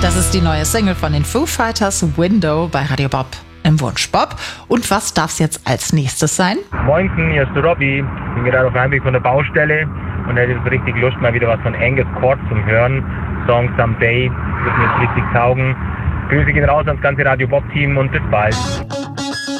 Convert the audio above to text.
Das ist die neue Single von den Foo Fighters, Window, bei Radio Bob im Wunsch Bob. Und was darf es jetzt als nächstes sein? Moinsen, hier ist der Robby. Bin gerade auf einem Weg von der Baustelle und hätte jetzt richtig Lust, mal wieder was von Angus Cord zum Hören. Song Someday wird mir jetzt richtig taugen. Grüße gehen raus ans ganze Radio Bob Team und bis bald.